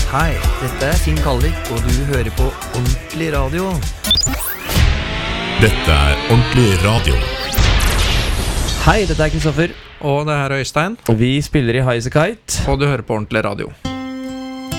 Hei, dette Finn Kalvik, og du hører på Ordentlig Radio. Dette Ordentlig Radio. Hei, dette Kristoffer. Og det her Øystein. Vi spiller i Highasakite. Og du hører på Ordentlig Radio.